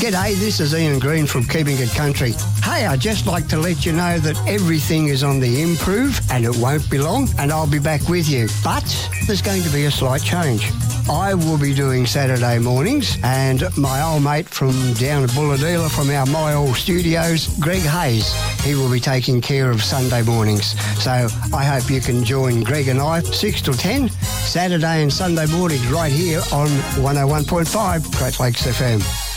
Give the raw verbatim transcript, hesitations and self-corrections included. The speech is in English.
G'day, this is Ian Green from Keeping It Country. Hey, I'd just like to let you know that everything is on the improve and it won't be long and I'll be back with you. But there's going to be a slight change. I will be doing Saturday mornings and my old mate from down at Bulladila from our My All Studios, Greg Hayes, he will be taking care of Sunday mornings. So I hope you can join Greg and I six till ten, Saturday and Sunday mornings right here on one oh one point five Great Lakes F M.